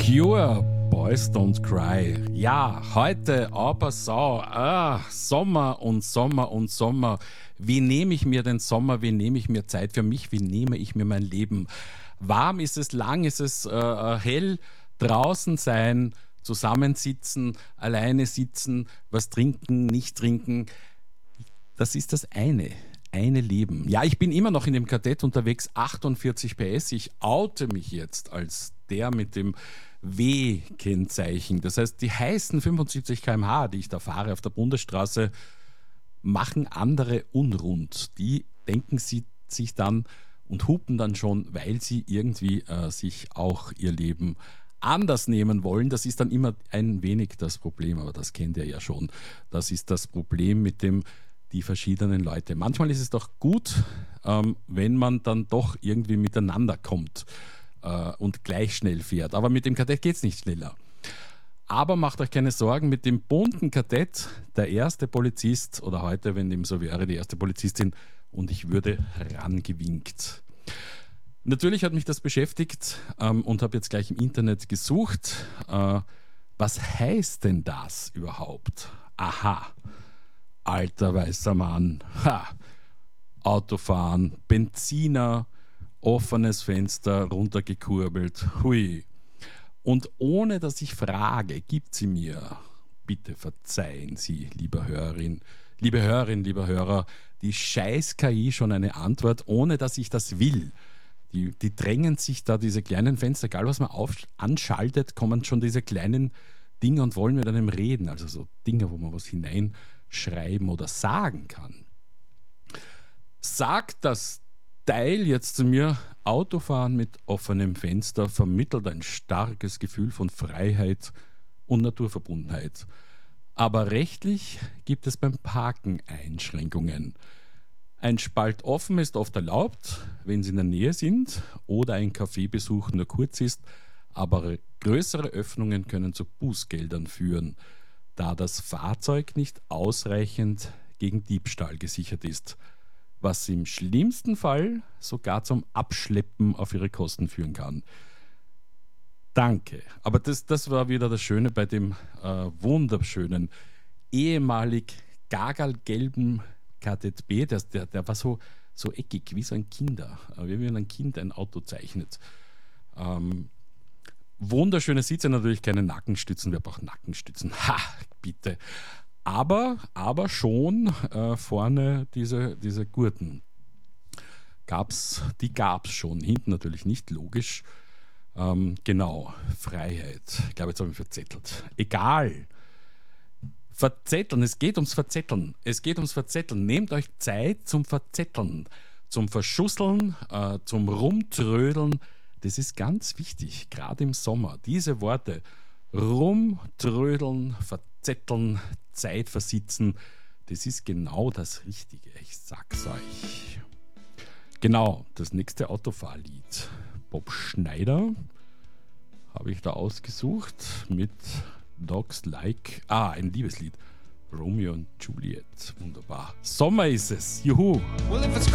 Cure, Boys Don't Cry. Ja, heute aber Sau. Sommer und Sommer und Sommer. Wie nehme ich mir den Sommer? Wie nehme ich mir Zeit für mich? Wie nehme ich mir mein Leben? Warm ist es, lang ist es, hell, draußen sein, zusammensitzen, alleine sitzen, was trinken, nicht trinken. Das ist das eine Leben. Ja, ich bin immer noch in dem Kadett unterwegs, 48 PS. Ich oute mich jetzt als der mit dem W-Kennzeichen. Das heißt, die heißen 75 km/h, die ich da fahre auf der Bundesstraße, machen andere unrund. Die denken sie sich dann und hupen dann schon, weil sie irgendwie sich auch ihr Leben anders nehmen wollen. Das ist dann immer ein wenig das Problem, aber das kennt ihr ja schon. Das ist das Problem mit die verschiedenen Leute. Manchmal ist es doch gut, wenn man dann doch irgendwie miteinander kommt und gleich schnell fährt. Aber mit dem Kadett geht es nicht schneller. Aber macht euch keine Sorgen, mit dem bunten Kadett, der erste Polizist, oder heute, wenn dem so wäre, die erste Polizistin, und ich würde rangewinkt. Natürlich hat mich das beschäftigt und habe jetzt gleich im Internet gesucht. Was heißt denn das überhaupt? Aha. Alter weißer Mann, Autofahren, Benziner, offenes Fenster, runtergekurbelt, hui. Und ohne dass ich frage, gibt sie mir, bitte verzeihen Sie, lieber Hörerin, lieber Hörer, die scheiß KI schon eine Antwort, ohne dass ich das will. Die drängen sich da, diese kleinen Fenster, egal was man anschaltet, kommen schon diese kleinen Dinge und wollen mit einem reden, also so Dinge, wo man was hineinschreiben oder sagen kann. Sagt das Teil jetzt zu mir, Autofahren mit offenem Fenster vermittelt ein starkes Gefühl von Freiheit und Naturverbundenheit. Aber rechtlich gibt es beim Parken Einschränkungen. Ein Spalt offen ist oft erlaubt, wenn Sie in der Nähe sind oder ein Kaffeebesuch nur kurz ist, aber größere Öffnungen können zu Bußgeldern führen, da das Fahrzeug nicht ausreichend gegen Diebstahl gesichert ist, was im schlimmsten Fall sogar zum Abschleppen auf ihre Kosten führen kann. Danke. Aber das war wieder das Schöne bei dem wunderschönen, ehemalig gagalgelben Kadett B, der war so eckig, wie so ein Kinder, wie wenn ein Kind ein Auto zeichnet. Wunderschöne Sitze, natürlich keine Nackenstützen, wer braucht Nackenstützen? Ha, bitte. Aber schon vorne diese Gurten. Die gab's schon, hinten natürlich nicht, logisch. Genau, Freiheit. Ich glaube, jetzt habe ich mich verzettelt. Egal. Verzetteln, es geht ums Verzetteln. Nehmt euch Zeit zum Verzetteln, zum Verschusseln, zum Rumtrödeln. Das ist ganz wichtig, gerade im Sommer. Diese Worte, rumtrödeln, verzetteln, Zeit versitzen, das ist genau das Richtige. Ich sag's euch. Genau, das nächste Autofahrlied. Bob Schneider habe ich da ausgesucht mit Dogs Like. Ein Liebeslied. Romeo und Juliet. Wunderbar. Sommer ist es. Juhu. Well, if it's